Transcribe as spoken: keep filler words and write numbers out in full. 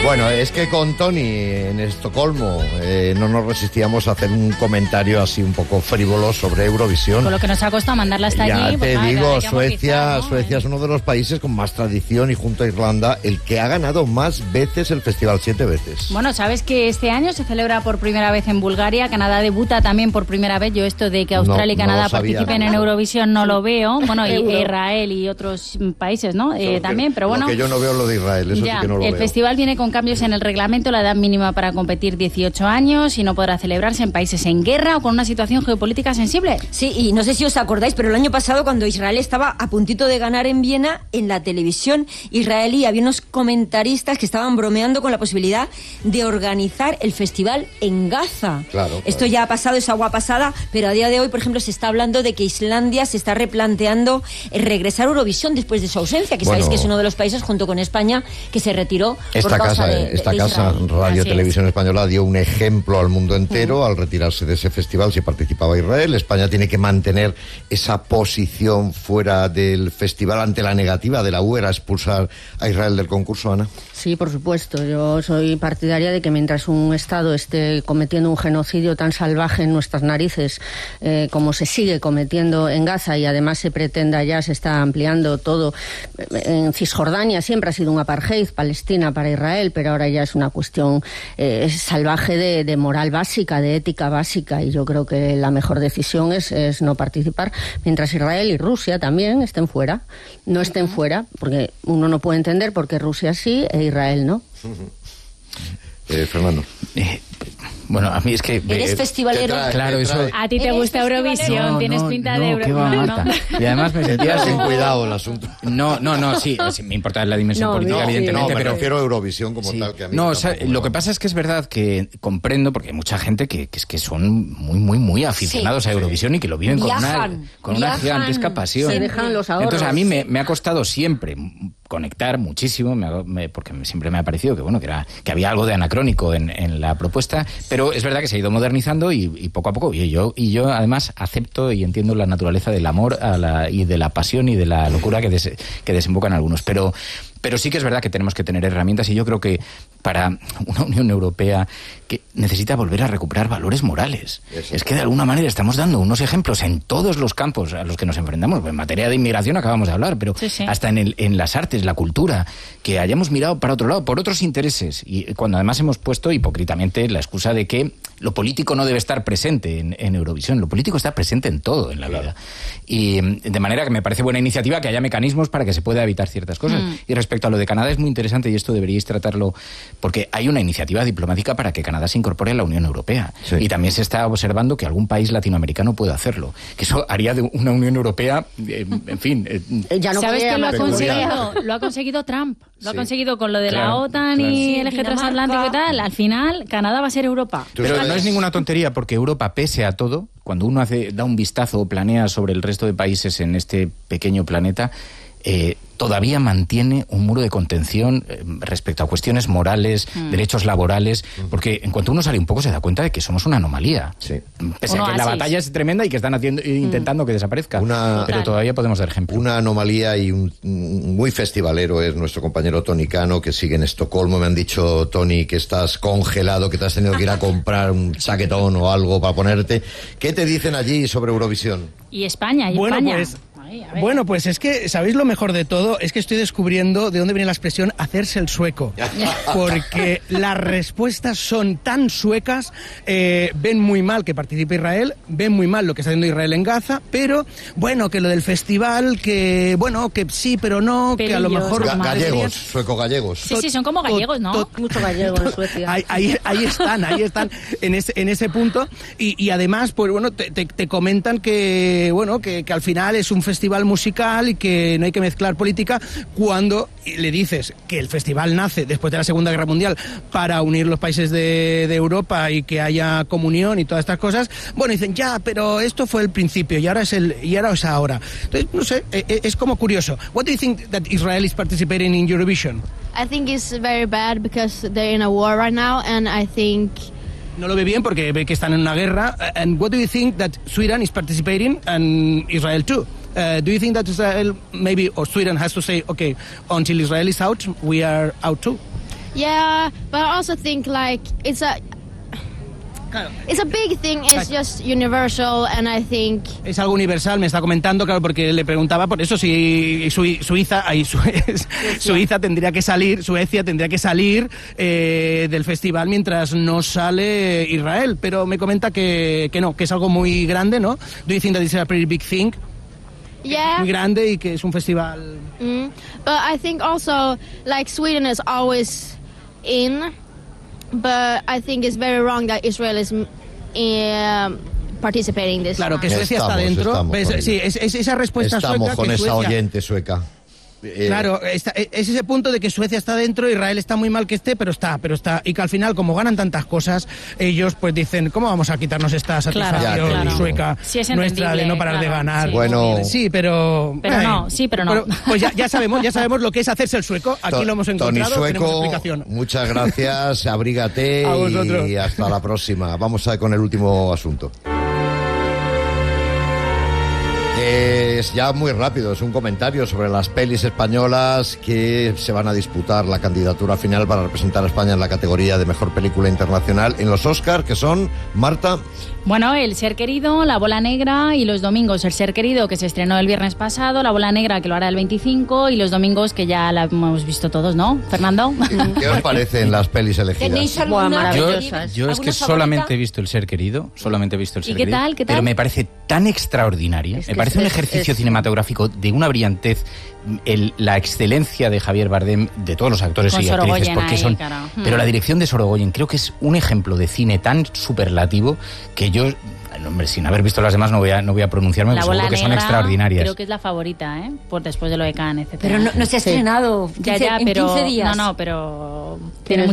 Bueno, es que con Tony en Estocolmo eh, no nos resistíamos a hacer un comentario así un poco frívolo sobre Eurovisión. Con lo que nos ha costado mandarla hasta ya allí. Ya pues te nada, digo, que Suecia, ¿no? Suecia es uno de los países con más tradición y junto a Irlanda el que ha ganado más veces el festival, siete veces. Bueno, sabes que este año se celebra por primera vez en Bulgaria, Canadá debuta también por primera vez. Yo esto de que Australia No, y Canadá no participen en Eurovisión no lo veo. Bueno, y Israel y otros países, ¿no? Eh, también, pero bueno. Lo que yo no veo lo de Israel, eso ya, sí que no lo el veo. festival viene con cambios en el reglamento, la edad mínima para competir dieciocho años y no podrá celebrarse en países en guerra o con una situación geopolítica sensible. Sí, y no sé si os acordáis, pero el año pasado cuando Israel estaba a puntito de ganar en Viena, en la televisión israelí había unos comentaristas que estaban bromeando con la posibilidad de organizar el festival en Gaza. Claro, claro. Esto ya ha pasado, es agua pasada, pero a día de hoy, por ejemplo, se está hablando de que Islandia se está replanteando regresar a Eurovisión después de su ausencia, que Bueno, sabéis que es uno de los países, junto con España, que se retiró Esta por causa casa, de, de, esta de casa Israel. Radio Así Televisión Española dio un ejemplo al mundo entero Mm. al retirarse de ese festival si participaba Israel. España tiene que mantener esa posición fuera del festival ante la negativa de la U E R a expulsar a Israel del concurso, Ana. Sí, por supuesto. Yo soy partidaria de que mientras un Estado esté cometiendo un genocidio tan salvaje en nuestras narices eh, como se sigue cometiendo en Gaza y además se pretenda ya, se está ampliando todo. En Cisjordania siempre ha sido un apartheid, Palestina para Israel, pero ahora ya es una cuestión eh, salvaje de, de moral básica, de ética básica, y yo creo que la mejor decisión es, es no participar mientras Israel y Rusia también estén fuera. No estén fuera, porque uno no puede entender por qué Rusia sí e Israel no. Eh, Fernando. Eh, bueno, a mí es que... ¿Eres eh, festivalero? Claro, eso... A ti te ¿Eres gusta Eurovisión, No, tienes no, pinta no, de qué va, Eurovisión. Marta. Y además me sentía Sin sin cuidado el asunto. No, no, no, sí, sí, me importa la dimensión No, política, no, evidentemente, No, me pero... refiero a Eurovisión como Sí. tal. Que a mí No, o sea, tampoco me lo va. que pasa es que es verdad que comprendo, porque hay mucha gente que, que es que son muy, muy, muy aficionados Sí. a Eurovisión y que lo viven con una, Viajan, con una viajan, gigantesca pasión. Se dejan los ahorros. Entonces a mí me, me ha costado siempre conectar muchísimo, me, ha- me- porque siempre me ha parecido que bueno que era que había algo de anacrónico en, en la propuesta, pero es verdad que se ha ido modernizando y, y poco a poco, y yo y yo además acepto y entiendo la naturaleza del amor a la, y de la pasión y de la locura que, des, que desembocan algunos, pero pero sí que es verdad que tenemos que tener herramientas, y yo creo que para una Unión Europea que necesita volver a recuperar valores morales. Eso. Es que de alguna manera estamos dando unos ejemplos en todos los campos a los que nos enfrentamos. En materia de inmigración acabamos de hablar, pero Sí, sí. hasta en, el, en las artes, la cultura, que hayamos mirado para otro lado, por otros intereses, y cuando además hemos puesto hipócritamente la excusa de que lo político no debe estar presente en, en Eurovisión. Lo político está presente en todo en la Claro. vida. Y de manera que me parece buena iniciativa que haya mecanismos para que se pueda evitar ciertas cosas. Mm. Y respecto a lo de Canadá es muy interesante, y esto deberíais tratarlo, porque hay una iniciativa diplomática para que Canadá se incorpore a la Unión Europea. Sí. Y también se está observando que algún país latinoamericano pueda hacerlo. Que eso haría de una Unión Europea, eh, en fin... eh, Eh, ya no ¿Sabes podía que lo ha llamar- conseguido? Lo ha conseguido Trump. Lo ha Sí. conseguido con lo de la Claro, OTAN claro. y Sí, el eje Dinamarca. transatlántico y tal. Al final, Canadá va a ser Europa. Tú Pero sabes- no es ninguna tontería, porque Europa, pese a todo, cuando uno hace, da un vistazo o planea sobre el resto de países en este pequeño planeta, eh, todavía mantiene un muro de contención eh, respecto a cuestiones morales, Mm. derechos laborales, porque en cuanto uno sale un poco se da cuenta de que somos una anomalía. Sí. Pese Un a que la oasis. batalla es tremenda y que están haciendo, intentando que desaparezca, Una- pero Total. todavía podemos dar ejemplo. Una anomalía y un, un muy festivalero es nuestro compañero Tony Cano, que sigue en Estocolmo. Me han dicho, Tony, que estás congelado, que te has tenido que ir a comprar un chaquetón o algo para ponerte. ¿Qué te dicen allí sobre Eurovisión? Y España, y Bueno, España. pues- Ay, a ver. Bueno, pues es que, ¿sabéis lo mejor de todo? Es que estoy descubriendo de dónde viene la expresión hacerse el sueco. Porque las respuestas son tan suecas, eh, ven muy mal que participe Israel, ven muy mal lo que está haciendo Israel en Gaza, pero bueno, que lo del festival, que bueno, que sí, pero no, que a lo Pelillos, mejor... Ga- madre gallegos, sueco-gallegos. Sí, sí, son como gallegos, ¿no? Tot- Mucho gallego en Suecia. Ahí, ahí, ahí están, ahí están, en ese, en ese punto. Y, y además, pues bueno, te, te- te comentan que, bueno, que, que al final es un festival musical y que no hay que mezclar política, cuando le dices que el festival nace después de la Segunda Guerra Mundial para unir los países de, de Europa y que haya comunión y todas estas cosas. Bueno, dicen, ya, pero esto fue el principio y ahora es el y ahora es ahora. Entonces, no sé, eh, eh, es como curioso. What do you think that Israel is participating in Eurovision? I think it's very bad because they're in a war right now, and I think No lo ve bien porque ve que están en una guerra. And what do you think that Sweden is participating and Israel too? Uh, do you think that Israel maybe or Sweden has to say, okay, until Israel is out, we are out too? Yeah, but I also think like it's a it's a big thing. It's just universal, and I think es algo universal. Me está comentando, claro, porque le preguntaba por eso si Sui- Suiza, ahí Suez, Suiza tendría que salir, Suecia tendría que salir eh, del festival mientras no sale Israel. Pero me comenta que, que no, que es algo muy grande, ¿no? Do you think that it's a pretty big thing? yeah. Muy grande y que es un festival. Mm. But I think also like Sweden is always in. But I think it's very wrong that Israel is um, participating this Claro, que time. Suecia Estamos, está dentro. estamos ¿Ves? con Sí, ella. es, es esa respuesta Estamos sueca con que esa Suecia... oyente sueca. Eh, Claro, está, es ese punto de que Suecia está dentro, Israel está muy mal que esté, pero está, pero está. Y que al final, como ganan tantas cosas, ellos pues dicen, ¿cómo vamos a quitarnos esta satisfacción Claro, claro. sueca Sí, es nuestra de no entendible, parar de claro, ganar? sí. Bueno. Sí, pero... Pero ay, no, sí, pero no. pues ya, ya sabemos, ya sabemos lo que es hacerse el sueco. Aquí To- lo hemos Tony encontrado, tenemos Sueco, explicación. muchas gracias, abrígate A vosotros. y hasta la próxima. Vamos a con el último asunto. Es ya muy rápido, es un comentario sobre las pelis españolas que se van a disputar la candidatura final para representar a España en la categoría de mejor película internacional en los Oscar, que son, Marta. Bueno, El Ser Querido, La Bola Negra y los domingos El Ser Querido, que se estrenó el viernes pasado, La Bola Negra, que lo hará el veinticinco, y los domingos, que ya la hemos visto todos, ¿no? Fernando. ¿Qué os parecen las pelis elegidas? ¿Tenéis Buah, alguna? maravillosas. Yo es ¿Alguna que favorita? solamente he visto El Ser Querido, solamente he visto El ¿Y Ser qué Querido. tal? ¿Qué tal? Pero me parece tan extraordinaria, Es me que parece un es- ejercicio es- cinematográfico de una brillantez, el- la excelencia de Javier Bardem, de todos los actores Con y actrices, Sorogoyen porque ahí, son... claro. Pero la dirección de Sorogoyen creo que es un ejemplo de cine tan superlativo que yo... Hombre, sin haber visto las demás no voy a, no voy a pronunciarme, La pero Bola seguro que son Negra extraordinarias. creo que es la favorita, ¿eh? Por después de lo de Cannes, etcétera. Pero no, no se ha Sí. estrenado Ya, quince ya, en pero... quince días. No, no, pero... Tienes